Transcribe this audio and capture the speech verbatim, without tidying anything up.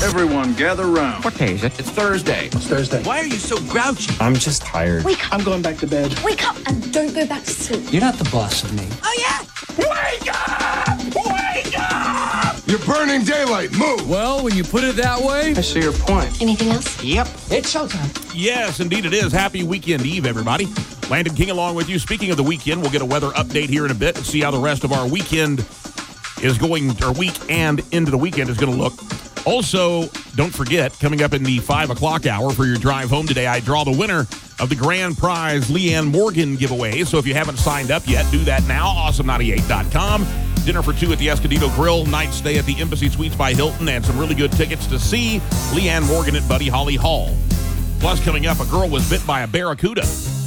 Everyone gather round. What day is it? It's Thursday. It's Thursday. Why are you so grouchy? I'm just tired. Wake up. I'm going back to bed. Wake up and don't go back to sleep. You're not the boss of me. Oh, yeah? Wake up! Wake up! You're burning daylight. Move! Well, when you put it that way. I see your point. Anything else? Yep. It's showtime. Yes, indeed it is. Happy weekend eve, everybody. Landon King along with you. Speaking of the weekend, we'll get a weather update here in a bit and see how the rest of our weekend is going, our week and into the weekend is going to look. Also, don't forget, coming up in the five o'clock hour for your drive home today, I draw the winner of the grand prize Leanne Morgan giveaway. So if you haven't signed up yet, do that now. awesome ninety-eight dot com. Dinner for two at the Escondido Grill, night stay at the Embassy Suites by Hilton, and some really good tickets to see Leanne Morgan at Buddy Holly Hall. Plus, coming up, a girl was bit by a barracuda.